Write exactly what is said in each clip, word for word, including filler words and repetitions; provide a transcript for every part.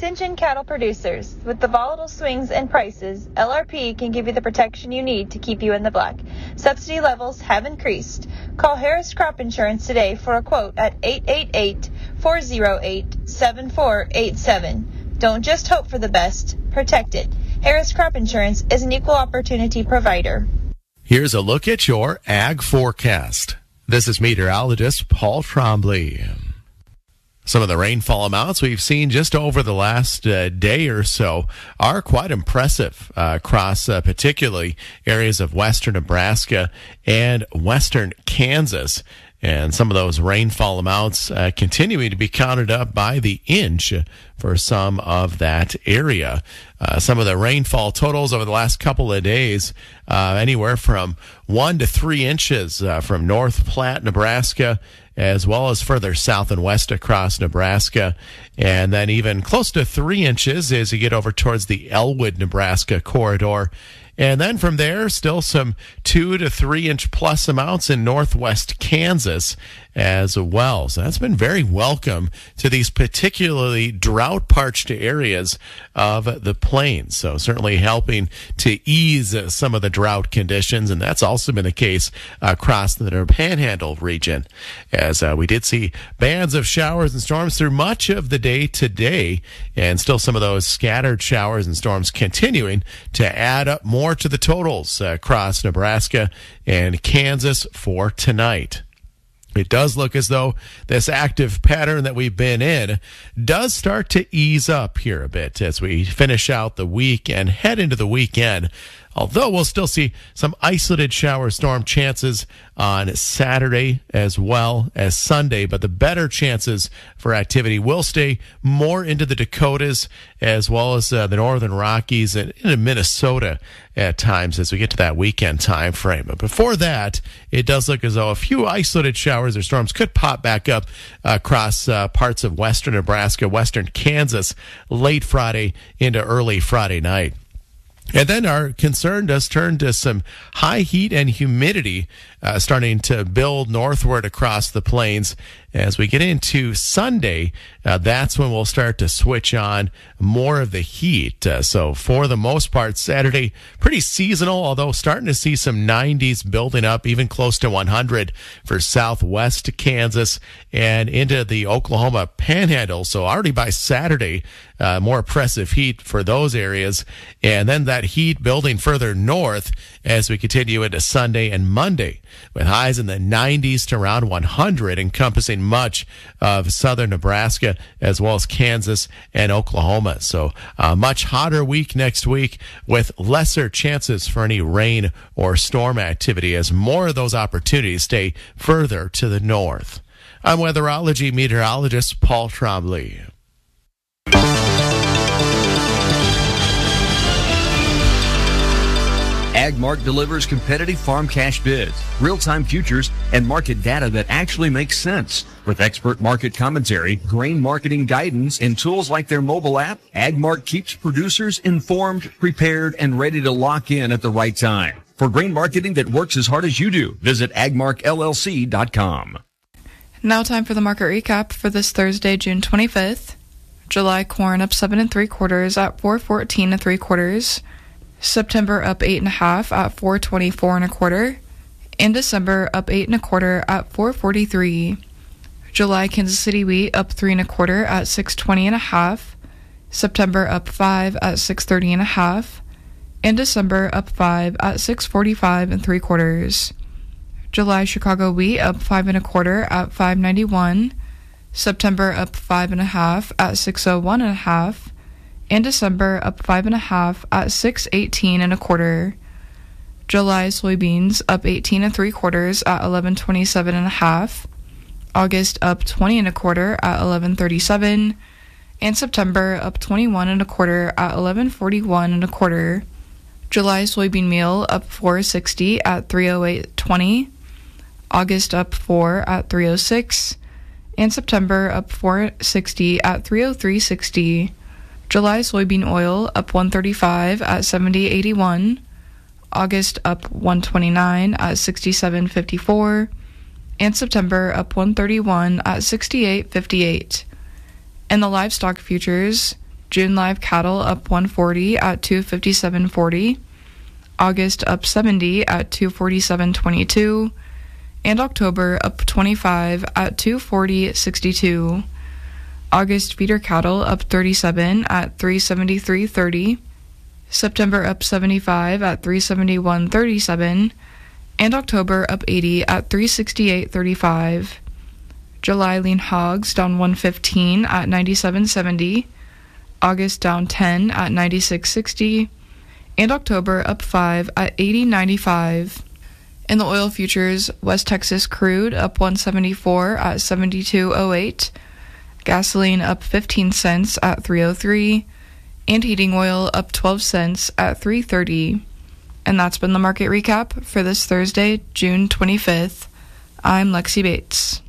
Attention cattle producers. With the volatile swings in prices, L R P can give you the protection you need to keep you in the black. Subsidy levels have increased. Call Harris Crop Insurance today for a quote at eight eight eight, four oh eight, seven four eight seven. Don't just hope for the best, protect it. Harris Crop Insurance is an equal opportunity provider. Here's a look at your ag forecast. This is meteorologist Paul Trombley. Some of the rainfall amounts we've seen just over the last uh, day or so are quite impressive uh, across uh, particularly areas of western Nebraska and western Kansas. And some of those rainfall amounts uh, continuing to be counted up by the inch for some of that area. Uh, some of the rainfall totals over the last couple of days, uh, anywhere from one to three inches uh, from North Platte, Nebraska, as well as further south and west across Nebraska, and then even close to three inches as you get over towards the Elwood, Nebraska corridor. And then from there, still some two to three inch plus amounts in northwest Kansas as well. So that's been very welcome to these particularly drought-parched areas of the plains. So certainly helping to ease some of the drought conditions, and that's also been the case across the Panhandle region, as uh, we did see bands of showers and storms through much of the day today, and still some of those scattered showers and storms continuing to add up more to the totals uh, across Nebraska and Kansas for tonight. It does look as though this active pattern that we've been in does start to ease up here a bit as we finish out the week and head into the weekend. Although we'll still see some isolated shower storm chances on Saturday as well as Sunday, but the better chances for activity will stay more into the Dakotas as well as uh, the Northern Rockies and into Minnesota at times as we get to that weekend time frame. But before that, it does look as though a few isolated showers or storms could pop back up uh, across uh, parts of western Nebraska, western Kansas late Friday into early Friday night. And then our concern does turn to some high heat and humidity uh, starting to build northward across the plains. As we get into Sunday, uh, that's when we'll start to switch on more of the heat. Uh, so for the most part, Saturday, pretty seasonal, although starting to see some nineties building up, even close to one hundred for southwest Kansas and into the Oklahoma Panhandle. So already by Saturday, uh, more oppressive heat for those areas. And then that heat building further north as we continue into Sunday and Monday, with highs in the nineties to around one hundred, encompassing much of southern Nebraska as well as Kansas and Oklahoma. So a much hotter week next week with lesser chances for any rain or storm activity as more of those opportunities stay further to the north. I'm weatherology meteorologist Paul Trombley. AgMark delivers competitive farm cash bids, real-time futures, and market data that actually makes sense. With expert market commentary, grain marketing guidance, and tools like their mobile app, AgMark keeps producers informed, prepared, and ready to lock in at the right time. For grain marketing that works as hard as you do, visit agmark L L C dot com. Now time for the market recap for this Thursday, June twenty-fifth. July corn up seven and three quarters at four fourteen and three quarters. September up eight and a half at four twenty-four and a quarter. In December up eight and a quarter at four forty-three. July Kansas City wheat up three and a quarter at six twenty and a half. September up five at six thirty and a half. In December up five at six forty-five and three quarters. July Chicago wheat up five and a quarter at five ninety-one. September up five and a half at six oh one and a half. In December, up five and a half at six eighteen and a quarter. July soybeans up eighteen and three quarters at eleven twenty-seven and a half. August up twenty and a quarter at eleven thirty-seven. And September up twenty-one and a quarter at eleven forty-one and a quarter. July soybean meal up four sixty at three oh eight twenty. August up four at three oh six. And September up four sixty at three oh three sixty. July soybean oil up one thirty-five at seventy eighty-one. August up one twenty-nine at sixty-seven fifty-four. And September up one thirty-one at sixty-eight fifty-eight. And the livestock futures, June live cattle up one forty at two fifty-seven forty. August up seventy at two forty-seven twenty-two. And October up twenty-five at two forty sixty-two. August feeder cattle up thirty-seven at three seventy-three thirty. September up seventy-five at three seventy-one thirty-seven. And October up eighty at three sixty-eight thirty-five. July lean hogs down one fifteen at ninety-seven seventy. August down ten at ninety-six sixty. And October up five at eighty ninety-five. In the oil futures, West Texas crude up one seventy-four at seventy-two oh eight. Gasoline up fifteen cents at three oh three. And heating oil up twelve cents at three thirty. And that's been the market recap for this Thursday, June twenty-fifth. I'm Lexi Bates.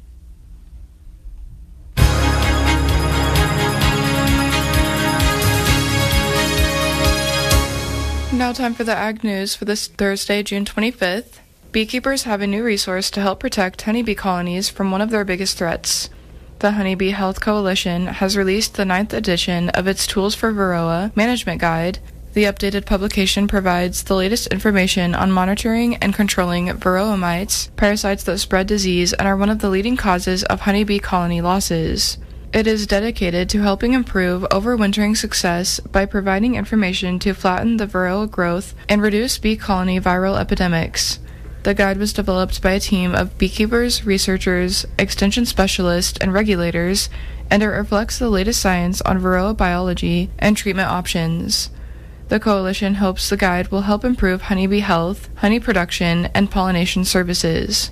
Now time for the Ag News for this Thursday, June twenty-fifth. Beekeepers have a new resource to help protect honeybee colonies from one of their biggest threats. The Honeybee Health Coalition has released the ninth edition of its Tools for Varroa Management Guide. The updated publication provides the latest information on monitoring and controlling varroa mites, parasites that spread disease and are one of the leading causes of honeybee colony losses. It is dedicated to helping improve overwintering success by providing information to flatten the varroa growth and reduce bee colony viral epidemics. The guide was developed by a team of beekeepers, researchers, extension specialists, and regulators, and it reflects the latest science on varroa biology and treatment options. The coalition hopes the guide will help improve honeybee health, honey production, and pollination services.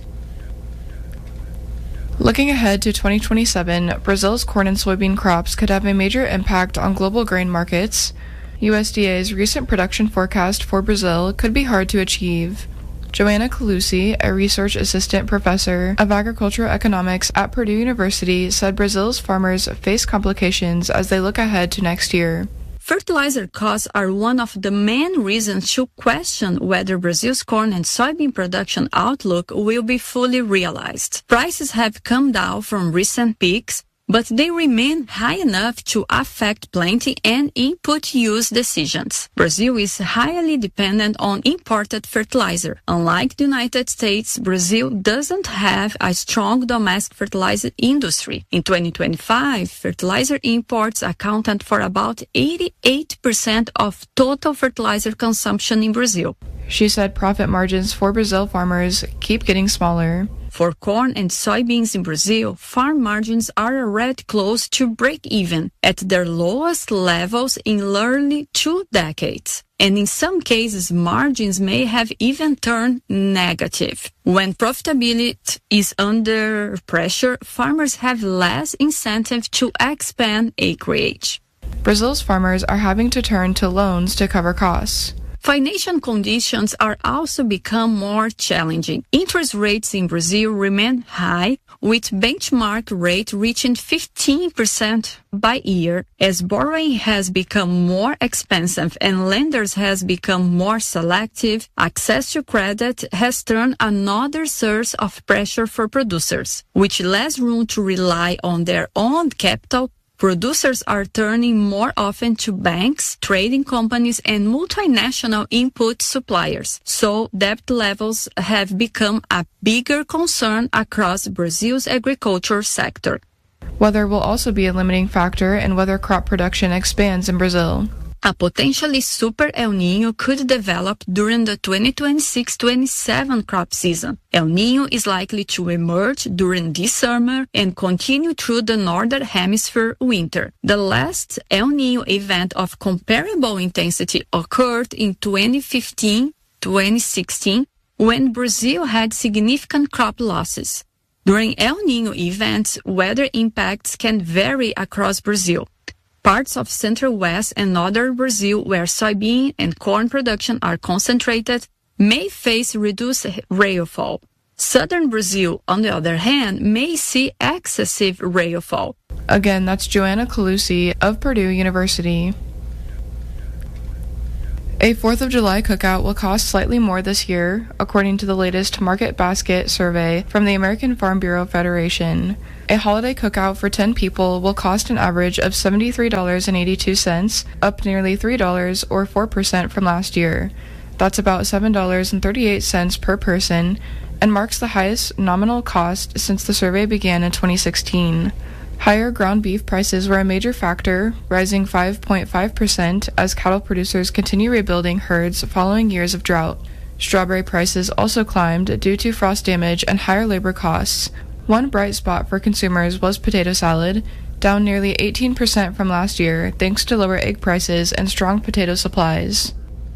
Looking ahead to twenty twenty-seven, Brazil's corn and soybean crops could have a major impact on global grain markets. U S D A's recent production forecast for Brazil could be hard to achieve. Joanna Calusi, a research assistant professor of agricultural economics at Purdue University, said Brazil's farmers face complications as they look ahead to next year. Fertilizer costs are one of the main reasons to question whether Brazil's corn and soybean production outlook will be fully realized. Prices have come down from recent peaks, but they remain high enough to affect planting and input use decisions. Brazil is highly dependent on imported fertilizer. Unlike the United States, Brazil doesn't have a strong domestic fertilizer industry. In twenty twenty-five, fertilizer imports accounted for about eighty-eight percent of total fertilizer consumption in Brazil. She said profit margins for Brazil farmers keep getting smaller. For corn and soybeans in Brazil, farm margins are already close to break-even, at their lowest levels in nearly two decades. And in some cases, margins may have even turned negative. When profitability is under pressure, farmers have less incentive to expand acreage. Brazil's farmers are having to turn to loans to cover costs. Financial conditions are also become more challenging. Interest rates in Brazil remain high, with benchmark rate reaching fifteen percent by year. As borrowing has become more expensive and lenders has become more selective, access to credit has turned another source of pressure for producers. With less room to rely on their own capital, producers are turning more often to banks, trading companies, and multinational input suppliers. So debt levels have become a bigger concern across Brazil's agriculture sector. Weather will also be a limiting factor in whether crop production expands in Brazil. A potentially super El Niño could develop during the twenty twenty-six twenty-seven crop season. El Niño is likely to emerge during this summer and continue through the northern hemisphere winter. The last El Niño event of comparable intensity occurred in twenty fifteen twenty sixteen, when Brazil had significant crop losses. During El Niño events, weather impacts can vary across Brazil. Parts of central west and northern Brazil, where soybean and corn production are concentrated, may face reduced rainfall. Southern Brazil, on the other hand, may see excessive rainfall. Again, that's Joanna Calusi of Purdue University. A fourth of July cookout will cost slightly more this year, according to the latest Market Basket survey from the American Farm Bureau Federation. A holiday cookout for ten people will cost an average of seventy-three dollars and eighty-two cents, up nearly three dollars or four percent from last year. That's about seven dollars and thirty-eight cents per person, and marks the highest nominal cost since the survey began in twenty sixteen. Higher ground beef prices were a major factor, rising five point five percent as cattle producers continue rebuilding herds following years of drought. Strawberry prices also climbed due to frost damage and higher labor costs. One bright spot for consumers was potato salad, down nearly eighteen percent from last year thanks to lower egg prices and strong potato supplies.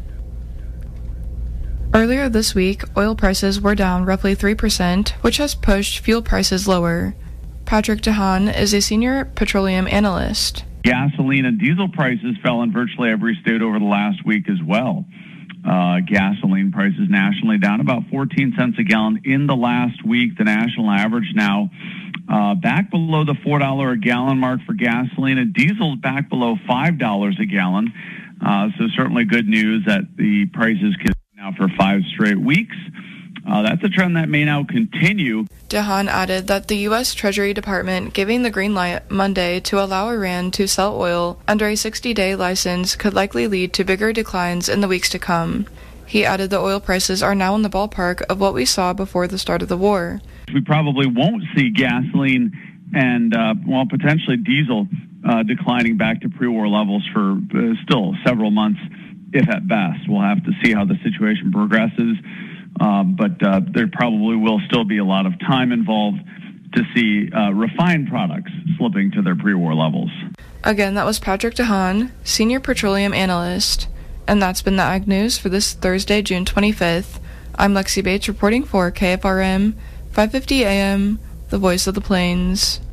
Earlier this week, oil prices were down roughly three percent, which has pushed fuel prices lower. Patrick DeHaan is a senior petroleum analyst. Gasoline and diesel prices fell in virtually every state over the last week as well. Uh, gasoline prices nationally down about fourteen cents a gallon in the last week. The national average now uh, back below the four dollars a gallon mark for gasoline, and diesel's back below five dollars a gallon. Uh, so certainly good news that the prices can now for five straight weeks. Uh, that's a trend that may now continue. DeHaan added that the U S Treasury Department giving the green light Monday to allow Iran to sell oil under a sixty-day license could likely lead to bigger declines in the weeks to come. He added the oil prices are now in the ballpark of what we saw before the start of the war. We probably won't see gasoline and, uh, well, potentially diesel uh, declining back to pre-war levels for uh, still several months, if at best. We'll have to see how the situation progresses. Um, but uh, there probably will still be a lot of time involved to see uh, refined products slipping to their pre-war levels. Again, that was Patrick DeHaan, senior petroleum analyst. And that's been the Ag News for this Thursday, June twenty-fifth. I'm Lexi Bates reporting for K F R M, five fifty A M, the Voice of the Plains.